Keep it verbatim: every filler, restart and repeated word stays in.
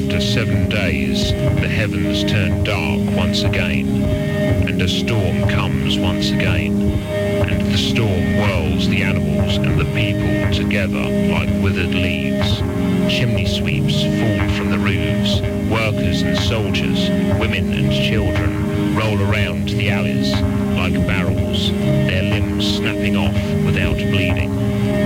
after seven days, the heavens turn dark once again, and a storm comes once again, and the storm whirls the animals and the people together like withered leaves. Chimney sweeps fall from the roofs, workers and soldiers, women and children roll around the alleys like barrels, their limbs snapping off without bleeding.